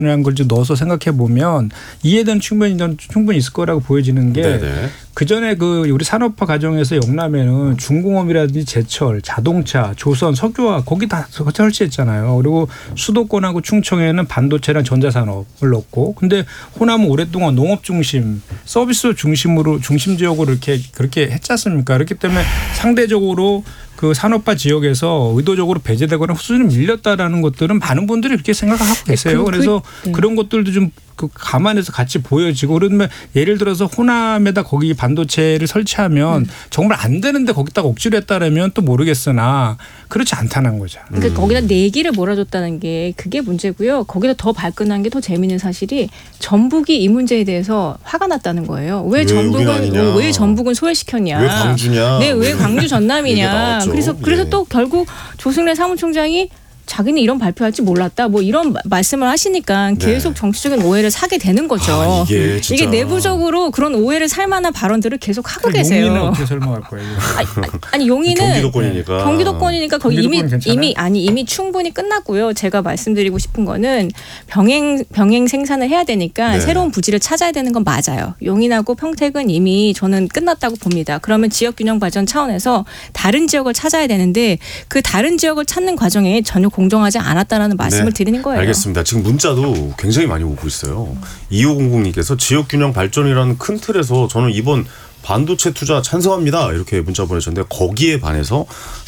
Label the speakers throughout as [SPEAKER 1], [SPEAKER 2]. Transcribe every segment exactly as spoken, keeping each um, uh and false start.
[SPEAKER 1] 이라는 걸 좀 넣어서 생각해 보면 이해는 충분히 충분히 있을 거라고 보여지는 게 그 전에 그 우리 산업화 과정에서 영남에는 중공업이라든지 제철, 자동차, 조선, 석유화 거기 다 설치했잖아요. 그리고 수도권하고 충청에는 반도체랑 전자산업을 넣고, 근데 호남은 오랫동안 농업 중심, 서비스 중심으로 중심 지역으로 이렇게 그렇게 했지 않습니까? 그렇기 때문에 상대적으로 그 산업화 지역에서 의도적으로 배제되거나 수준이 밀렸다라는 것들은 많은 분들이 그렇게 생각하고 계세요.
[SPEAKER 2] 그,
[SPEAKER 1] 그래서
[SPEAKER 2] 그, 네.
[SPEAKER 1] 그런 것들도 좀 그 감안해서 같이 보여지고, 그러면 예를 들어서 호남에다 거기 반도체를 설치하면 음. 정말 안 되는데 거기다가 억지로 했다라면 또 모르겠으나 그렇지 않다는 거죠.
[SPEAKER 2] 그러니까
[SPEAKER 1] 음.
[SPEAKER 2] 거기다 내기를 몰아줬다는 게 그게 문제고요. 거기다 더 발끈한 게 더 재미있는 사실이 전북이 이 문제에 대해서 화가 났다는 거예요. 왜, 왜 전북은 왜 전북은 소외시켰냐?
[SPEAKER 3] 왜 광주냐?
[SPEAKER 2] 네, 왜 광주 전남이냐? 그래서 그래서
[SPEAKER 3] 예.
[SPEAKER 2] 또 결국 조승래 사무총장이 자기는 이런 발표할지 몰랐다, 뭐 이런 말씀을 하시니까 계속 네. 정치적인 오해를 사게 되는 거죠.
[SPEAKER 3] 아, 이게,
[SPEAKER 2] 이게 내부적으로 그런 오해를 살 만한 발언들을 계속 하고 계세요.
[SPEAKER 1] 용인은 어떻게 설명할 거예요?
[SPEAKER 2] 아니, 아니 용인은
[SPEAKER 3] 경기도권이니까.
[SPEAKER 2] 경기도권이니까 거기 이미 이미 아니 이미 충분히 끝났고요. 제가 말씀드리고 싶은 거는 병행 병행 생산을 해야 되니까 네. 새로운 부지를 찾아야 되는 건 맞아요. 용인하고 평택은 이미 저는 끝났다고 봅니다. 그러면 지역 균형 발전 차원에서 다른 지역을 찾아야 되는데 그 다른 지역을 찾는 과정에 전혀 공정하지 않았다라는 말씀을 네. 드리는 거예요.
[SPEAKER 3] 알겠습니다. 지금 문자도 굉장히 많이 오고 있어요. 이오공공님께서 지역균형 발전이라는 큰 틀에서 저는 이번 반도체 투자 찬성합니다. 이렇게 문자 보내셨는데 거기에 반해서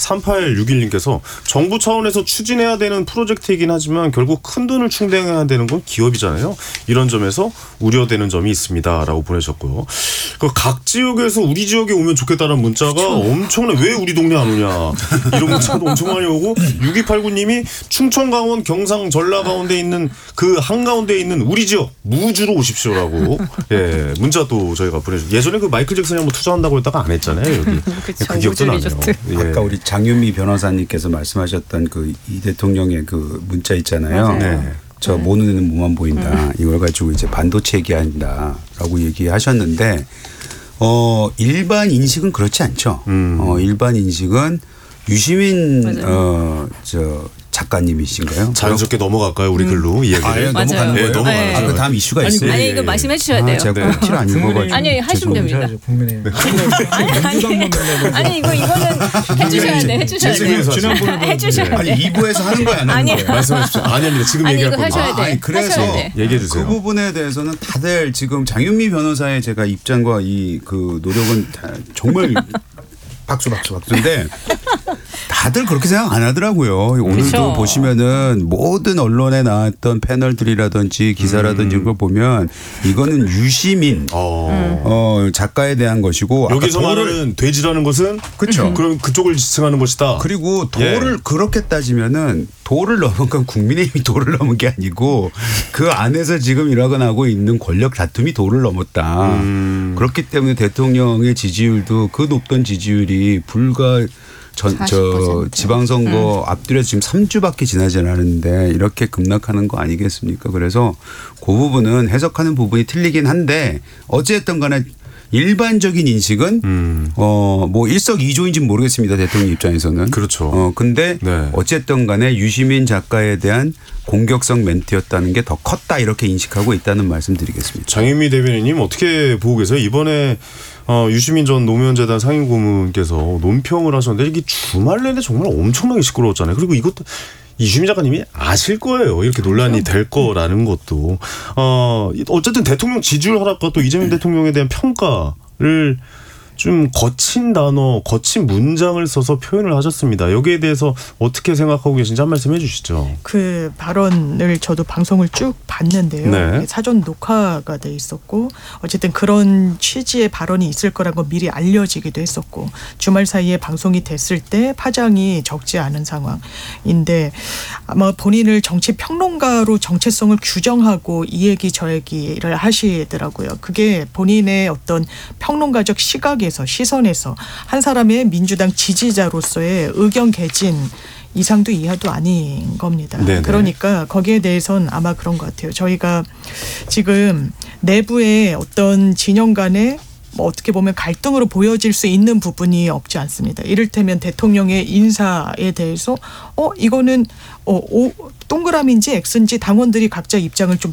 [SPEAKER 3] 삼팔육일님께서 정부 차원에서 추진해야 되는 프로젝트이긴 하지만 결국 큰 돈을 충당해야 되는 건 기업이잖아요. 이런 점에서 우려되는 점이 있습니다. 라고 보내셨고요. 각 지역에서 우리 지역에 오면 좋겠다는 문자가 그렇죠. 엄청나. 왜 우리 동네 안 오냐. 이런 문자도 엄청 많이 오고 육이팔구님이 충청, 강원, 경상, 전라 가운데 있는 그 한가운데 있는 우리 지역 무주로 오십시오라고 예, 문자도 저희가 보내주고 예전에 그 마이클 잭슨이 한번 투자한다고 했다가 안 했잖아요. 여기.
[SPEAKER 2] 그쵸,
[SPEAKER 3] 그 기억도 나네요.
[SPEAKER 4] 예. 아까 우리 장윤미 변호사님께서 말씀하셨던 그 이 대통령의 그 문자 있잖아요. 네. 저 모 눈에는 뭐만 보인다. 음. 이걸 가지고 이제 반도체 얘기한다라고 얘기하셨는데 어, 일반 인식은 그렇지 않죠. 음. 어, 일반 인식은 유시민 어, 저 작가님이신가요?
[SPEAKER 3] 자연스럽게 넘어갈까요? 우리 글로 음. 이 얘기를.
[SPEAKER 4] 아, 예, 넘어가는 거예요?
[SPEAKER 3] 네, 넘어가는
[SPEAKER 4] 아, 그 다음 이슈가
[SPEAKER 2] 아니,
[SPEAKER 4] 있어요.
[SPEAKER 2] 아니 이거 말씀해 주셔야 돼요.
[SPEAKER 4] 아, 제가 네. 티를 안 읽어가지고.
[SPEAKER 2] 아니 하시면 됩니다.
[SPEAKER 1] 국민의힘.
[SPEAKER 2] 아니, 아니, 아니 이거 이거는 해주셔야 돼. 해주셔야 돼.
[SPEAKER 1] 지난번에
[SPEAKER 2] 해주셔야 돼.
[SPEAKER 4] 아니 이 부에서 하는 거야.
[SPEAKER 2] 아니
[SPEAKER 3] 말씀하십시오. 아니 아닙니다. 지금
[SPEAKER 2] 아니,
[SPEAKER 3] 얘기할
[SPEAKER 2] 이거
[SPEAKER 3] 겁니다.
[SPEAKER 2] 하셔야 돼.
[SPEAKER 4] 아니, 그래서
[SPEAKER 3] 얘기해 주세요.
[SPEAKER 4] 그 부분에 대해서는 다들 지금 장윤미 변호사의 제가 입장과 이 그 노력은 다 정말 박수 박수 박수인데 다들 그렇게 생각 안 하더라고요. 오늘도
[SPEAKER 2] 그렇죠.
[SPEAKER 4] 보시면은 모든 언론에 나왔던 패널들이라든지 기사라든지 음. 이런 걸 보면 이거는 유시민 어. 어, 작가에 대한 것이고
[SPEAKER 3] 여기서 말하는 돼지라는 것은
[SPEAKER 4] 그렇죠.
[SPEAKER 3] 그럼 그쪽을 지칭하는 것이다.
[SPEAKER 4] 그리고 도를
[SPEAKER 3] 예.
[SPEAKER 4] 그렇게 따지면은 도를 넘은 건 국민의힘이 도를 넘은 게 아니고 그 안에서 지금 일어나고 있는 권력 다툼이 도를 넘었다. 음. 그렇기 때문에 대통령의 지지율도 그 높던 지지율이 불과 전, 저 지방선거 음. 앞두려서 지금 삼 주밖에 지나지 않았는데 이렇게 급락하는 거 아니겠습니까? 그래서 그 부분은 해석하는 부분이 틀리긴 한데 어찌됐든 간에 일반적인 인식은 음. 어, 뭐 일석이조인지는 모르겠습니다. 대통령 입장에서는.
[SPEAKER 3] 그렇죠.
[SPEAKER 4] 어, 근데 네. 어쨌든 간에 유시민 작가에 대한 공격성 멘트였다는 게 더 컸다 이렇게 인식하고 있다는 말씀 드리겠습니다.
[SPEAKER 3] 장윤미 대변인님 어떻게 보고 계세요? 이번에 어, 유시민 전 노무현재단 상임고문께서 논평을 하셨는데 이게 주말 내내 정말 엄청나게 시끄러웠잖아요. 그리고 이것도 이주민 작가님이 아실 거예요. 이렇게 논란이 될 거라는 것도. 어, 어쨌든 대통령 지지율 하락과 또 이재명 대통령에 대한 평가를 좀 거친 단어, 거친 문장을 써서 표현을 하셨습니다. 여기에 대해서 어떻게 생각하고 계신지 한 말씀 해 주시죠.
[SPEAKER 5] 그 발언을 저도 방송을 쭉 봤는데요.
[SPEAKER 3] 네.
[SPEAKER 5] 사전 녹화가 돼 있었고 어쨌든 그런 취지의 발언이 있을 거라는 건 미리 알려지기도 했었고 주말 사이에 방송이 됐을 때 파장이 적지 않은 상황인데 아마 본인을 정치평론가로 정체성을 규정하고 이 얘기 저 얘기를 하시더라고요. 그게 본인의 어떤 평론가적 시각 에서 시선에서 한 사람의 민주당 지지자로서의 의견 개진 이상도 이하도 아닌 겁니다. 네네. 그러니까 거기에 대해서는 아마 그런 것 같아요. 저희가 지금 내부의 어떤 진영 간의 뭐 어떻게 보면 갈등으로 보여질 수 있는 부분이 없지 않습니다. 이를테면 대통령의 인사에 대해서 어 이거는 어, 오, 동그라미인지 X인지 당원들이 각자 입장을 좀